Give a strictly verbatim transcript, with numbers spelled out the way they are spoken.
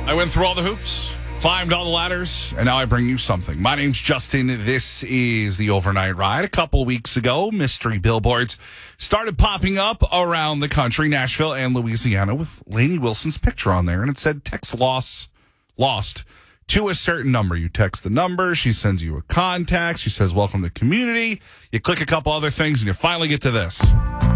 I went through all the hoops, climbed all the ladders, and now I bring you something. My name's Justin. This is the Overnight Ride. A couple weeks ago, mystery billboards started popping up around the country, Nashville and Louisiana, with Lainey Wilson's picture on there, and it said text loss, lost to a certain number. You text the number, she sends you a contact, she says, welcome to community. You click a couple other things, and you finally get to this.